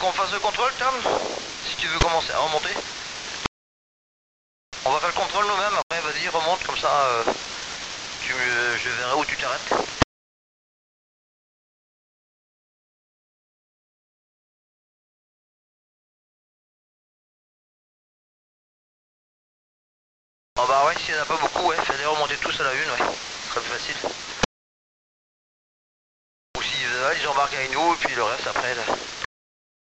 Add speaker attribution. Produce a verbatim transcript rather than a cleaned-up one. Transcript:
Speaker 1: qu'on fasse le contrôle, Tom? Si tu veux commencer à remonter. On va faire le contrôle nous-mêmes, après vas-y remonte comme ça, euh, tu, euh, je verrai où tu t'arrêtes. Oh bah ouais, s'il n'y en a pas beaucoup, ouais, fallait remonter tous à la une, ouais, ce serait plus facile. Ou s'ils veulent, ils embarquent avec nous et puis le reste après là.